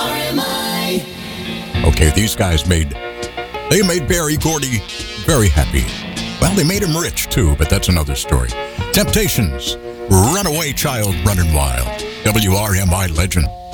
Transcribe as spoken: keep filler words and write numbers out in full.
Okay, these guys made, they made Berry Gordy very happy. Well, they made him rich too, but that's another story. Temptations, Runaway Child Running Wild, W R M I legend.